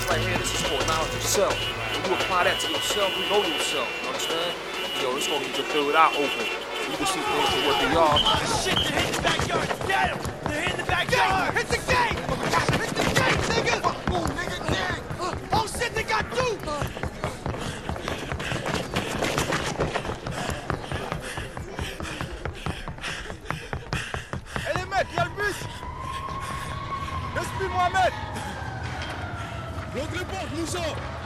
this right here, this is called knowledge of self. When you apply that to yourself, you know yourself. You understand? Yo, it's gonna get your third eye open. You can see things for what they are. Shit, they're hitting the backyard. Get him! They're hitting the backyard. Hit the gate! Hit the gate, nigga! Move, nigga, gang! Oh shit, they got two! Eh les mecs, y'a le bus! Laisse-moi Mohamed! Bloque les portes, Moussa!